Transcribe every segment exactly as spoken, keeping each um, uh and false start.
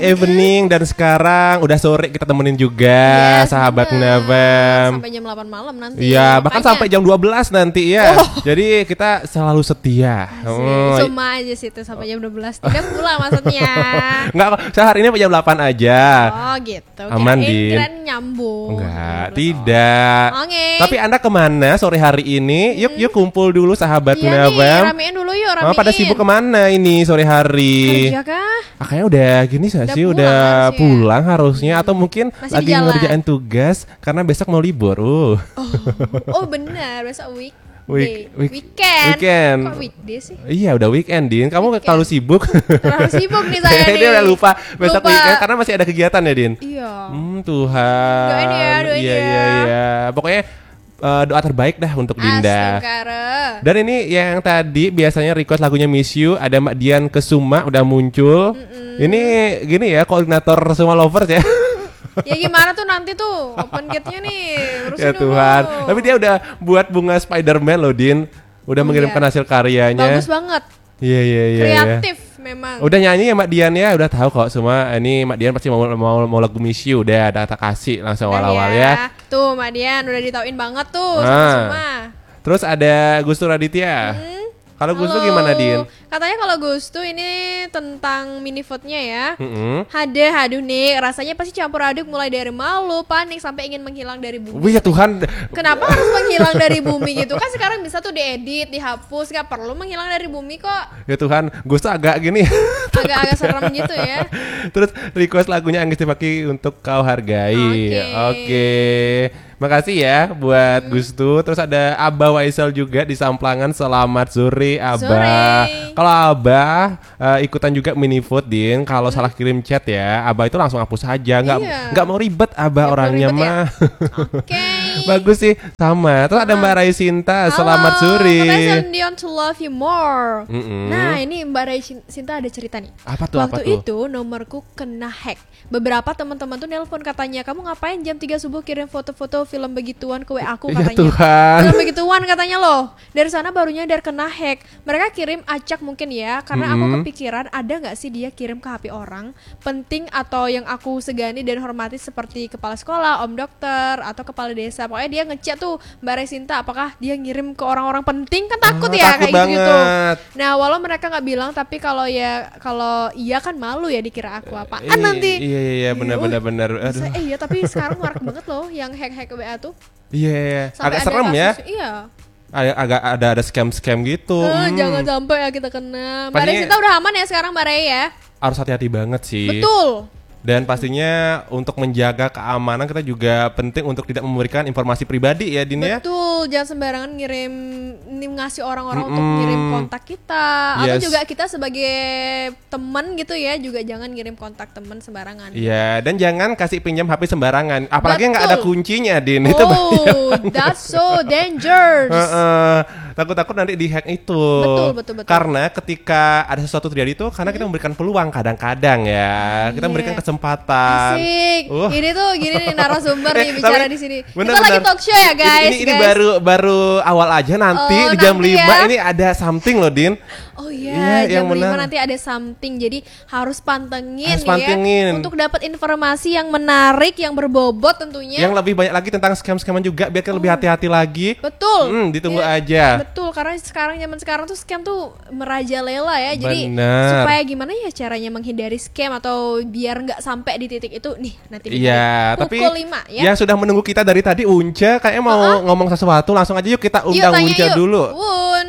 evening dan sekarang udah sore kita temenin juga yes, sahabat Nabam. Sampai jam delapan malam nanti. Iya, bahkan sampai jam dua belas nanti ya. Oh. Jadi kita selalu setia. Oh. Cuma aja sih itu sampai jam dua belas. Tidak pulang maksudnya. Enggak, sehari ini sampai jam delapan aja. Oh gitu. Aman, Din. Kirain nyambung. Enggak, tidak. Okay. Tapi Anda kemana sore hari ini? Yuk, hmm. yuk kumpul dulu sahabat iya Nabam. Nih, ramein dulu yuk, ramein. Oh, pada sibuk kemana ini sore hari? Kerja kah? Ah, kayaknya udah gini sih, udah, udah pulang, pulang harusnya hmm. atau mungkin masih lagi ngerjain tugas karena besok mau libur. Uh. Oh, oh benar, besok week. Week, week, weekend. weekend. Kok weekday sih? Iya udah weekend, Din. Kamu weekend. Kalau sibuk. Terlalu sibuk nih saya nih. Dia udah lupa besok lupa. weekend karena masih ada kegiatan ya, Din. Iya. Hmm, Tuhan. Doain ya, doain iya, ya. Iya, iya. Pokoknya uh, doa terbaik dah untuk Dinda. Astagfirullah. Dan ini yang tadi biasanya request lagunya Miss You, ada Mbak Dian Kesuma udah muncul. Mm-mm. Ini gini ya, koordinator semua lovers ya. Ya gimana tuh nanti tuh open gate-nya nih ya Tuhan dulu. Tapi dia udah buat bunga Spider-Man loh, Din. Udah oh, mengirimkan iya. hasil karyanya. Bagus banget. Iya iya iya. Kreatif ya. Memang. Udah nyanyi ya Mbak Dian ya, udah tahu kok semua. Ini Mbak Dian pasti mau mau, mau lagu Miss You, udah ada tak kasih langsung awal-awal ya. ya. Tuh Mbak Dian udah ditauin banget tuh nah. sama semua. Terus ada Gustu Raditya. Hmm. Kalau Gustu gimana, Din? Katanya kalau Gustu ini tentang mini vote-nya ya. Mm-hmm. Hade, haduh nih, rasanya pasti campur aduk mulai dari malu, panik sampai ingin menghilang dari bumi. Wih ya Tuhan. Kenapa harus menghilang dari bumi gitu? Kan sekarang bisa tuh diedit, dihapus, gak perlu menghilang dari bumi kok. Ya Tuhan, Gustu agak gini. Agak-agak serem gitu ya. Terus request lagunya Anggis Tipaki untuk Kau Hargai. Oke. Okay. Okay. Makasih ya buat hmm. Gustu. Terus ada Abah Waisel juga di Samplangan. Selamat sore Abah. Kalau Abah uh, ikutan juga mini vote, Din. Kalau hmm. salah kirim chat ya, Abah itu langsung hapus aja. Nggak iya. nggak mau ribet Abah gak orangnya ribet, mah. Ya? Oke. Okay. Bagus sih. Sama. Terus ada Mbak Rai Sinta. Halo. Selamat sore. Katanya Sendion to love you more. Mm-mm. Nah ini Mbak Rai Sinta ada cerita nih. Apa tuh? Waktu apa tuh? itu nomorku kena hack. Beberapa teman-teman tuh nelpon katanya, kamu ngapain jam tiga subuh kirim foto-foto film begituan ke W A aku katanya. Ya Tuhan. Film begituan katanya loh. Dari sana baru nyadar kena hack. Mereka kirim acak mungkin ya, karena mm-hmm. aku kepikiran ada nggak sih dia kirim ke H P orang penting atau yang aku segani dan hormati seperti kepala sekolah, om dokter atau kepala desa. Pokoknya dia ngechat tuh Mbak Resinta, apakah dia ngirim ke orang-orang penting kan takut oh, ya takut kayak gitu. Nah walau mereka nggak bilang, tapi kalau ya kalau iya kan malu ya dikira aku apaan uh, nanti. Iya iya iya benar-benar benar. Eh iya tapi sekarang marak banget loh yang hack-hack W A tuh. Iya, yeah, agak serem kasus, ya. Iya. Agak, agak ada ada scam-scam gitu. Uh, hmm. Jangan sampai ya kita kena. Mbak Resinta udah aman ya sekarang Mbak Rey ya. Harus hati-hati banget sih. Betul. Dan pastinya untuk menjaga keamanan kita juga penting untuk tidak memberikan informasi pribadi ya, Din ya. Betul, jangan sembarangan ngirim ngasih orang-orang mm-hmm. untuk ngirim kontak kita. Yes. Atau juga kita sebagai teman gitu ya, juga jangan ngirim kontak teman sembarangan. Iya, dan jangan kasih pinjam H P sembarangan. Apalagi nggak ada kuncinya, Din. Oh, itu that's so dangerous. uh-uh. Takut-takut nanti dihack itu. Betul, betul, betul. Karena ketika ada sesuatu terjadi itu, karena hmm. kita memberikan peluang kadang-kadang ya. Kita yeah. memberikan kesempatan. Asik. Uh. Ini tuh gini nih narasumber nih bicara di sini. Bener, kita bener. lagi talk show ya guys. Ini, ini, ini guys. baru baru awal aja nanti oh, di jam nanti lima ya. ini ada something loh, Din. Oh iya, yeah, jam lima nanti ada something. Jadi harus pantengin, harus pantengin ya untuk dapat informasi yang menarik, yang berbobot tentunya. Yang lebih banyak lagi tentang scam-scaman juga biar kita oh. lebih hati-hati lagi. Betul. Hmm, ditunggu ya, aja. Betul, karena sekarang zaman sekarang tuh scam tuh merajalela ya. Jadi bener. supaya gimana ya caranya menghindari scam atau biar nggak sampai di titik itu nih nanti iya, pukul tapi lima ya. Yang sudah menunggu kita dari tadi Unca kayaknya mau uh-huh. ngomong sesuatu, langsung aja yuk kita undang yuk, Unca yuk. dulu. Wun.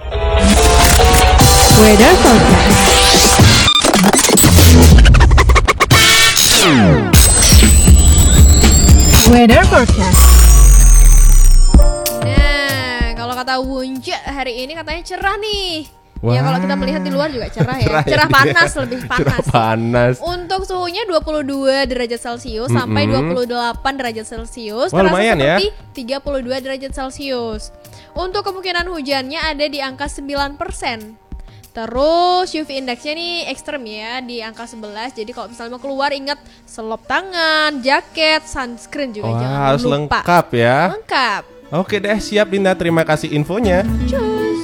Weather forecast. Weather forecast. Nah, kalau kata Wunja hari ini katanya cerah nih. Wah. Ya kalau kita melihat di luar juga cerah ya. Cerah, cerah ya panas dia. lebih panas. Cerah panas. Untuk suhunya dua puluh dua derajat Celcius mm-hmm. sampai dua puluh delapan derajat Celcius. Wah, lumayan seperti ya. tiga puluh dua derajat Celcius. Untuk kemungkinan hujannya ada di angka sembilan persen. Terus U V indeksnya nih ekstrem ya di angka sebelas. Jadi kalau misalnya mau keluar ingat selop tangan, jaket, sunscreen juga Wah, jangan harus lupa. lengkap ya. Lengkap. Oke deh, siap Dinda, terima kasih infonya. Cus.